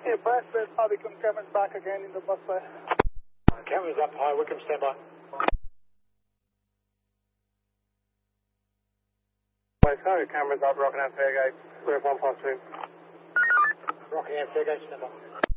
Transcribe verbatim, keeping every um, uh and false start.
Yeah, Bradford, Harvey, come cameras back again in the busway. Cameras up high, Wickham, stand by. Sorry, cameras up, Rockingham Fairgate, we're one past two. Rockingham, Fairgate, stand by.